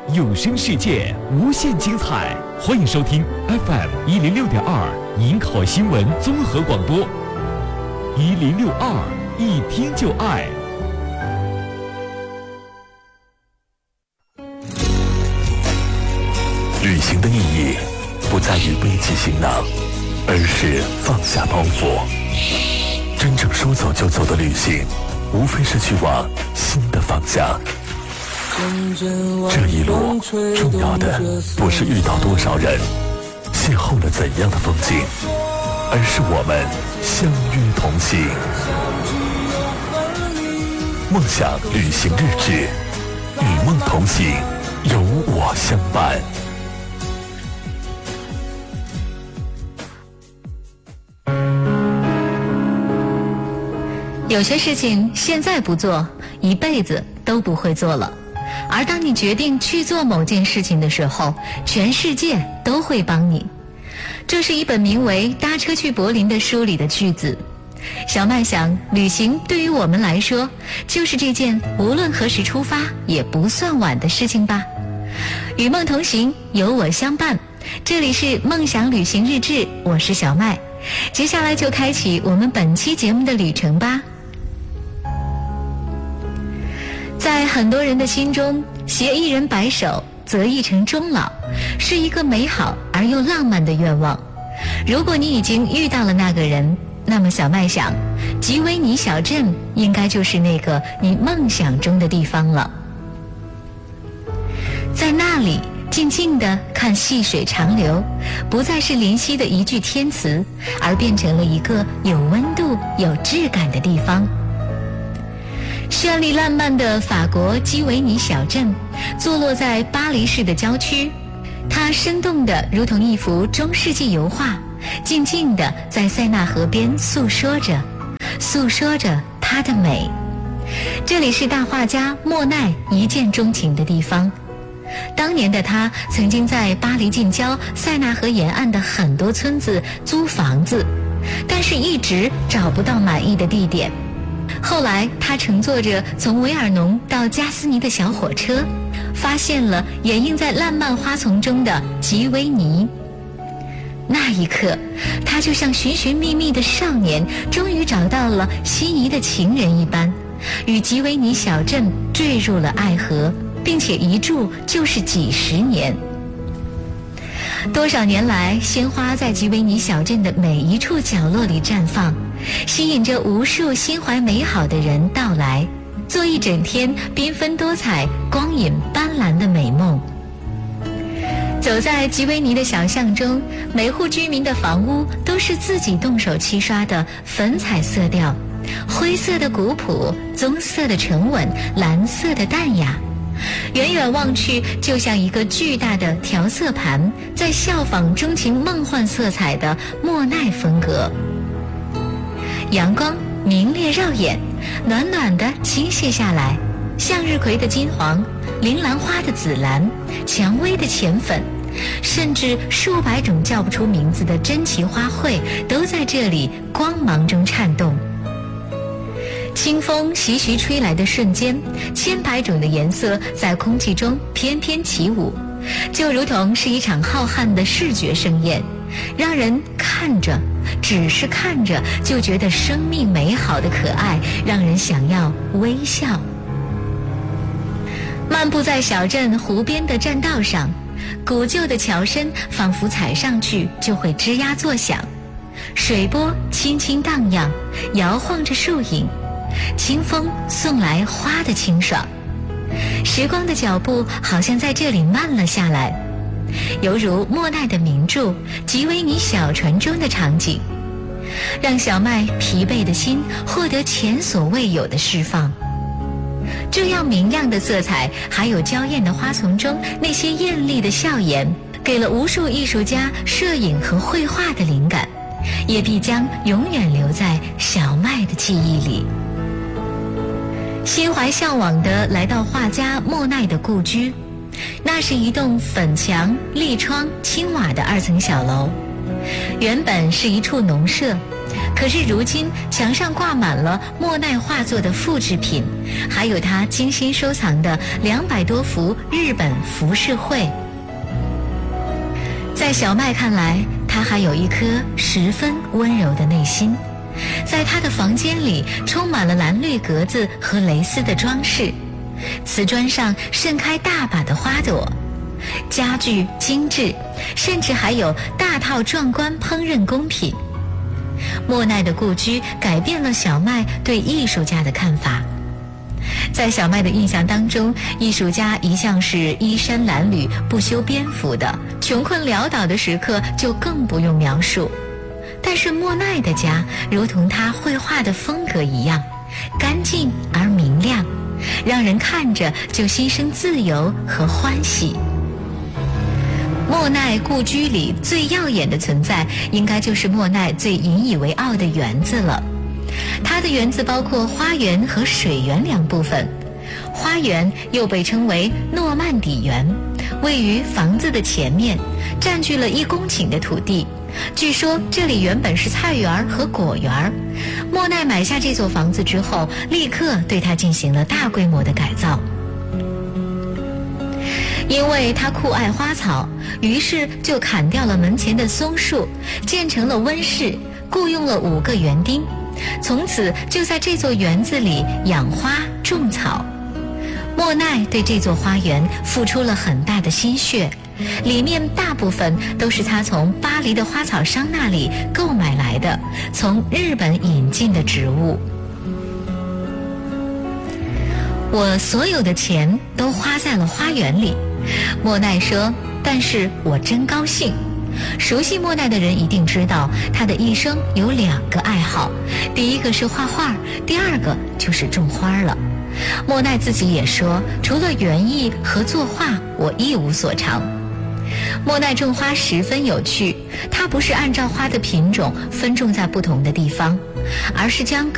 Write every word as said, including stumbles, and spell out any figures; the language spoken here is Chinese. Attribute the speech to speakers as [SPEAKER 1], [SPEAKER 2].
[SPEAKER 1] 有声世界无限精彩，欢迎收听 F M 一零六点二银考新闻综合广播，一零六二一听就爱。旅行的意义不在于背起行囊，而是放下包袱。真正说走就走的旅行，无非是去往新的方向。这一路重要的不是遇到多少人，邂逅了怎样的风景，而是我们相约同行。梦想旅行日志，与梦同行，有我相伴。
[SPEAKER 2] 有些事情现在不做，一辈子都不会做了。而当你决定去做某件事情的时候，全世界都会帮你。这是一本名为《搭车去柏林》的书里的句子。小麦想，旅行对于我们来说，就是这件无论何时出发也不算晚的事情吧。与梦同行，有我相伴。这里是梦想旅行日志，我是小麦。接下来就开启我们本期节目的旅程吧。在很多人的心中，携一人白首，则一城终老，是一个美好而又浪漫的愿望。如果你已经遇到了那个人，那么小麦想，吉维尼小镇应该就是那个你梦想中的地方了。在那里静静地看细水长流，不再是林夕的一句天词，而变成了一个有温度有质感的地方。绚丽烂漫的法国基维尼小镇坐落在巴黎市的郊区，它生动的如同一幅中世纪油画，静静地在塞纳河边诉说着诉说着它的美。这里是大画家莫奈一见钟情的地方。当年的他曾经在巴黎近郊塞纳河沿岸的很多村子租房子，但是一直找不到满意的地点。后来他乘坐着从维尔农到加斯尼的小火车，发现了掩映在烂漫花丛中的吉维尼。那一刻，他就像寻寻觅觅的少年终于找到了心仪的情人一般，与吉维尼小镇坠入了爱河，并且一住就是几十年。多少年来，鲜花在吉维尼小镇的每一处角落里绽放，吸引着无数心怀美好的人到来，做一整天缤纷多彩、光影斑斓的美梦。走在吉维尼的小巷中，每户居民的房屋都是自己动手漆刷的粉彩色调，灰色的古朴，棕色的沉稳，蓝色的淡雅。远远望去，就像一个巨大的调色盘，在效仿钟情梦幻色彩的莫奈风格。阳光明烈耀眼，暖暖地倾泻下来，向日葵的金黄，铃兰花的紫蓝，蔷薇的浅粉，甚至数百种叫不出名字的珍奇花卉都在这里光芒中颤动。清风徐徐吹来的瞬间，千百种的颜色在空气中翩翩起舞，就如同是一场浩瀚的视觉盛宴，让人看着，只是看着就觉得生命美好的可爱，让人想要微笑。漫步在小镇湖边的栈道上，古旧的桥身仿佛踩上去就会吱呀作响，水波轻轻荡漾，摇晃着树影，清风送来花的清爽。时光的脚步好像在这里慢了下来，犹如莫奈的名著《吉维尼小船》中的场景，让小麦疲惫的心获得前所未有的释放。这样明亮的色彩，还有娇艳的花丛中那些艳丽的笑颜，给了无数艺术家摄影和绘画的灵感，也必将永远留在小麦的记忆里。心怀向往地来到画家莫奈的故居，那是一栋粉墙、立窗、青瓦的二层小楼，原本是一处农舍， 可是如今墙上挂满了莫奈画作的复制品，还有他精心收藏的两百多幅日本浮世绘。在小麦看来，他还有一颗十分温柔的内心。在他的房间里充满了蓝绿格子和蕾丝的装饰，瓷砖上盛开大把的花朵，家具精致，甚至还有大套壮观烹饪工品。莫奈的故居改变了小麦对艺术家的看法。在小麦的印象当中，艺术家一向是衣衫褴褛、不修边幅的，穷困潦倒的时刻就更不用描述。但是莫奈的家如同他绘画的风格一样，干净而明亮，让人看着就心生自由和欢喜。莫奈故居里最耀眼的存在，应该就是莫奈最引以为傲的园子了。它的园子包括花园和水园两部分。花园又被称为诺曼底园，位于房子的前面，占据了一公顷的土地。据说这里原本是菜园和果园。莫奈买下这座房子之后，立刻对它进行了大规模的改造。因为他酷爱花草，于是就砍掉了门前的松树，建成了温室，雇佣了五个园丁，从此就在这座园子里养花种草。莫奈对这座花园付出了很大的心血，里面大部分都是他从巴黎的花草商那里购买来的，从日本引进的植物。我所有的钱都花在了花园里，莫奈说，但是我真高兴。熟悉莫奈的人一定知道，他的一生有两个爱好，第一个是画画，第二个就是种花了。莫奈自己也说，除了园艺和作画，我一无所长。莫奈种花十分有趣，他不是按照花的品种分种在不同的地方，而是将